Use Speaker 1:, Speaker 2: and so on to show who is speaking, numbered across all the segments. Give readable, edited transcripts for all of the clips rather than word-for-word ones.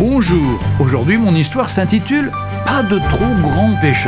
Speaker 1: Bonjour, aujourd'hui mon histoire s'intitule « Pas de trop grands pécheurs ».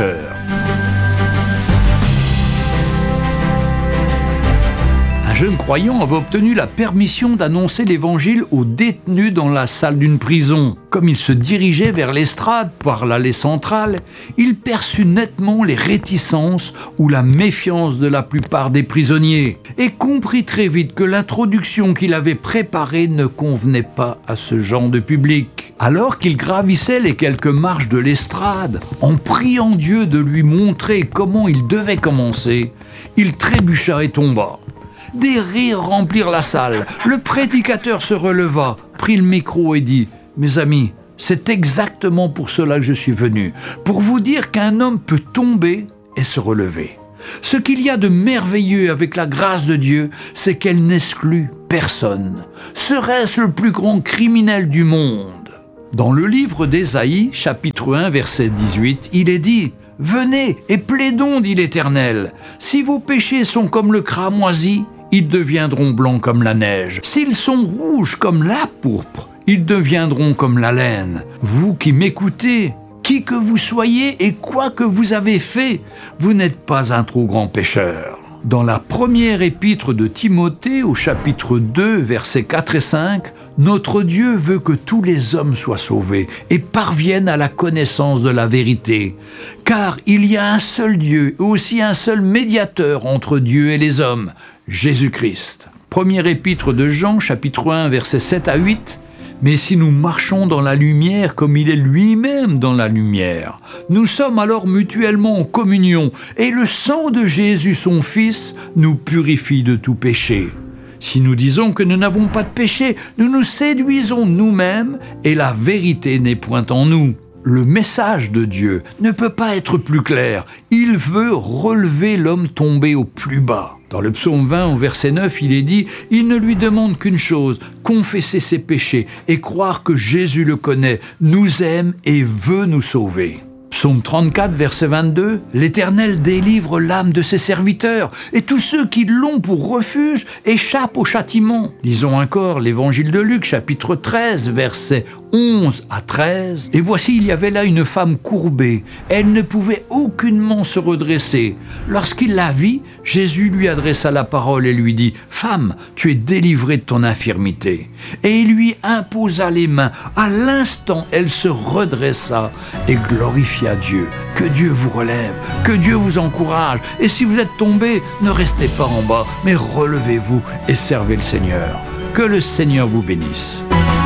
Speaker 1: Un jeune croyant avait obtenu la permission d'annoncer l'évangile aux détenus dans la salle d'une prison. Comme il se dirigeait vers l'estrade par l'allée centrale, il perçut nettement les réticences ou la méfiance de la plupart des prisonniers et comprit très vite que l'introduction qu'il avait préparée ne convenait pas à ce genre de public. Alors qu'il gravissait les quelques marches de l'estrade, en priant Dieu de lui montrer comment il devait commencer, il trébucha et tomba. Des rires remplirent la salle. Le prédicateur se releva, prit le micro et dit « Mes amis, c'est exactement pour cela que je suis venu, pour vous dire qu'un homme peut tomber et se relever. Ce qu'il y a de merveilleux avec la grâce de Dieu, c'est qu'elle n'exclut personne. Serait-ce le plus grand criminel du monde ?» Dans le livre d'Ésaïe, chapitre 1, verset 18, il est dit « Venez et plaidons, dit l'Éternel. Si vos péchés sont comme le cramoisi, ils deviendront blancs comme la neige. S'ils sont rouges comme la pourpre, ils deviendront comme la laine. Vous qui m'écoutez, qui que vous soyez et quoi que vous avez fait, vous n'êtes pas un trop grand pécheur. » Dans la première épître de Timothée, au chapitre 2, versets 4 et 5, notre Dieu veut que tous les hommes soient sauvés et parviennent à la connaissance de la vérité. Car il y a un seul Dieu et aussi un seul médiateur entre Dieu et les hommes, Jésus-Christ. Première épître de Jean, chapitre 1, versets 7 à 8. Mais si nous marchons dans la lumière comme il est lui-même dans la lumière, nous sommes alors mutuellement en communion et le sang de Jésus, son Fils, nous purifie de tout péché. Si nous disons que nous n'avons pas de péché, nous nous séduisons nous-mêmes et la vérité n'est point en nous. Le message de Dieu ne peut pas être plus clair. Il veut relever l'homme tombé au plus bas. Dans le psaume 20, au verset 9, il est dit « Il ne lui demande qu'une chose, confesser ses péchés et croire que Jésus le connaît, nous aime et veut nous sauver. » Psaume 34, verset 22, « L'Éternel délivre l'âme de ses serviteurs, et tous ceux qui l'ont pour refuge échappent au châtiment. » Lisons encore l'Évangile de Luc, chapitre 13, versets 11 à 13. « Et voici, il y avait là une femme courbée. Elle ne pouvait aucunement se redresser. Lorsqu'il la vit, Jésus lui adressa la parole et lui dit, « Femme, tu es délivrée de ton infirmité. » Et il lui imposa les mains. À l'instant, elle se redressa et glorifia Dieu. Que Dieu vous relève, que Dieu vous encourage. Et si vous êtes tombé, ne restez pas en bas, mais relevez-vous et servez le Seigneur. Que le Seigneur vous bénisse.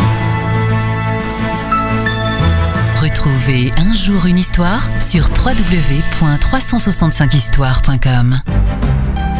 Speaker 2: Retrouvez Un jour une histoire sur www.365histoire.com.